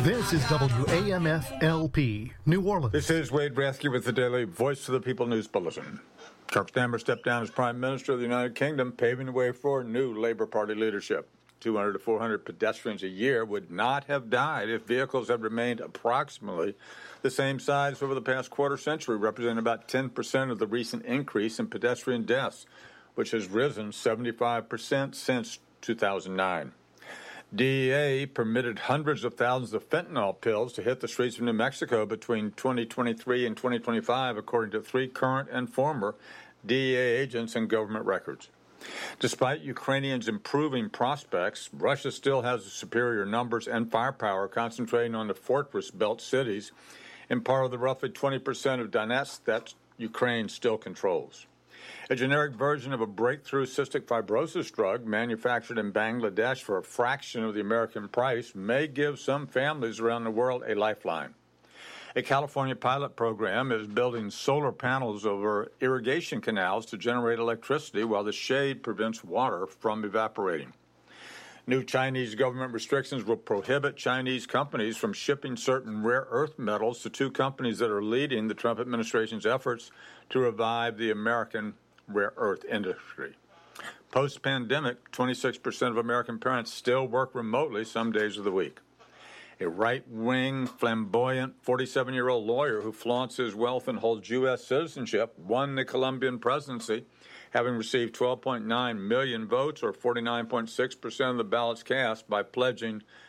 This is WAMF-LP, New Orleans. This is Wade Rathke with the Daily Voice of the People News Bulletin. Chuck Schumer stepped down as Prime Minister of the United Kingdom, paving the way for new Labour Party leadership. 200 to 400 pedestrians a year would not have died if vehicles had remained approximately the same size over the past quarter century, representing about 10% of the recent increase in pedestrian deaths, which has risen 75% since 2009. DEA permitted hundreds of thousands of fentanyl pills to hit the streets of New Mexico between 2023 and 2025, according to 3 current and former DEA agents and government records. Despite Ukrainians' improving prospects, Russia still has superior numbers and firepower, concentrating on the fortress-built cities in part of the roughly 20% of Donetsk that Ukraine still controls. A generic version of a breakthrough cystic fibrosis drug manufactured in Bangladesh for a fraction of the American price may give some families around the world a lifeline. A California pilot program is building solar panels over irrigation canals to generate electricity while the shade prevents water from evaporating. New Chinese government restrictions will prohibit Chinese companies from shipping certain rare earth metals to 2 companies that are leading the Trump administration's efforts to revive the American rare earth industry. Post-pandemic, 26% of American parents still work remotely some days of the week. A right-wing, flamboyant 47-year-old lawyer who flaunts his wealth and holds U.S. citizenship won the Colombian presidency, having received 12.9 million votes, or 49.6% of the ballots cast, by pledging